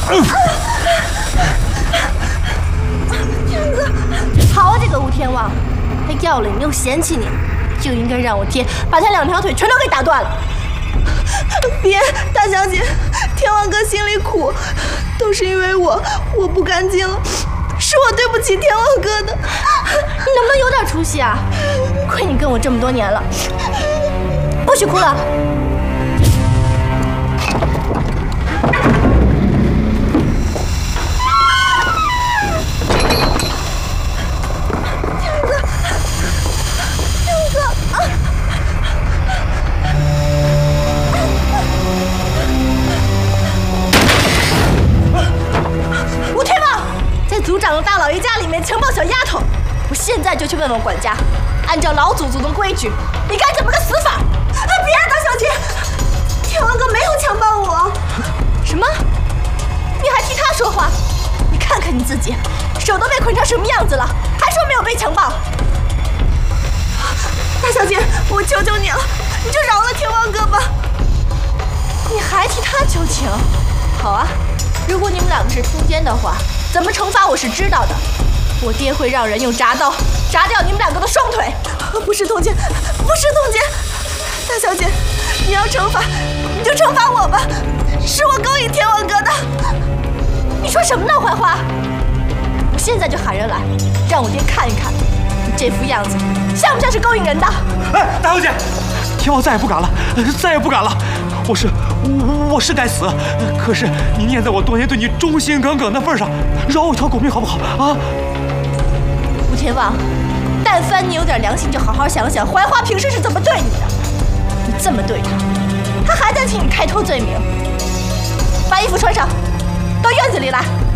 好啊，这个吴天王，他要了你又嫌弃你，就应该让我爹把他2条腿全都给打断了。 别，大小姐，天王哥心里苦，都是因为我不干净了，是我对不起天王哥的。 你能不能有点出息啊？亏你跟我这么多年了，不许哭了。族长的大老爷家里面强暴小丫头，我现在就去问问管家，按照老祖宗的规矩，你该怎么个死法？ 别啊，大小姐，天王哥没有强暴我。 什么？你还替他说话？你看看你自己，手都被捆成什么样子了，还说没有被强暴？ 大小姐，我求求你了，你就饶了天王哥吧。 你还替他求情？好啊，如果你们2个是通奸的话，怎么惩罚我是知道的。我爹会让人用铡刀铡掉你们2个的双腿。 不是通奸，不是通奸。大小姐，你要惩罚你就惩罚我吧，是我勾引天王哥的。 你说什么呢，槐花？我现在就喊人来，让我爹看一看你这副样子像不像是勾引人的。 哎，大小姐，天王再也不敢了，再也不敢了。我是该死，可是你念在我多年对你忠心耿耿的份上，饶我一条狗命好不好啊？ 吴天王，但凡你有点良心，就好好想想槐花平时是怎么对你的。你这么对他，他还在替你开脱罪名。把衣服穿上，到院子里来。